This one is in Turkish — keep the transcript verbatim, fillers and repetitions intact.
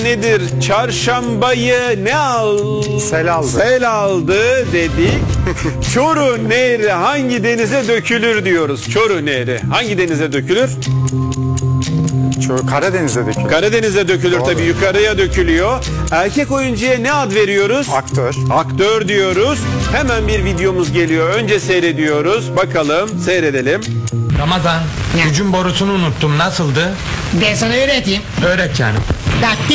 Nedir? Çarşambayı ne al? Sel aldı. Sel aldı dedik. Çoruh Nehri hangi denize dökülür diyoruz. Çoruh Nehri hangi denize dökülür? Şu Karadeniz'e dökülür. Karadeniz'e dökülür tabii, yukarıya dökülüyor. Erkek oyuncuya ne ad veriyoruz? Aktör. Aktör diyoruz. Hemen bir videomuz geliyor. Önce seyrediyoruz. Bakalım, seyredelim. Ramazan, gücün borusunu unuttum. Nasıldı? Ben sana öğreteyim. Öğret canım. Bak